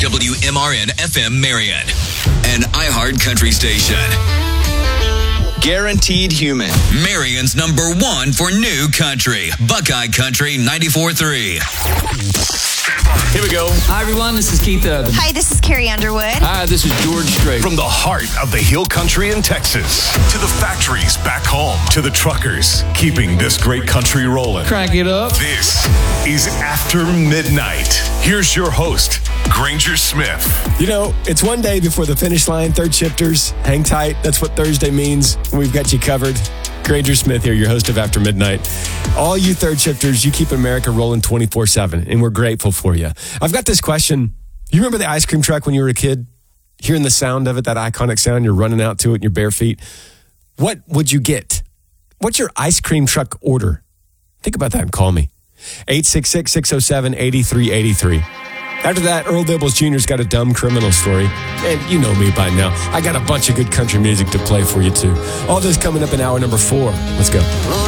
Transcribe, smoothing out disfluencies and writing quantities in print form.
WMRN FM Marion, an iHeart country station. Guaranteed Human, Marion's #1 for new country. Buckeye Country 94.3. Here we go. Hi, everyone. This is Keith Urban. Hi, this is Carrie Underwood. Hi, this is George Strait. From the heart of the Hill Country in Texas to the factories back home to the truckers keeping this great country rolling. Crank it up. This is After Midnight. Here's your host, Granger Smith. You know, it's one day before the finish line. Third shifters, hang tight. That's what Thursday means. We've got you covered. Granger Smith here, your host of After Midnight. All you third shifters, you keep America rolling 24/7, and we're grateful for you. I've got this question. You remember the ice cream truck when you were a kid? Hearing the sound of it, that iconic sound, you're running out to it in your bare feet. What would you get? What's your ice cream truck order? Think about that and call me. 866-607-8383. After that, Earl Dibbles Jr.'s got a dumb criminal story. And you know me by now. I got a bunch of good country music to play for you, too. All this coming up in hour number 4. Let's go.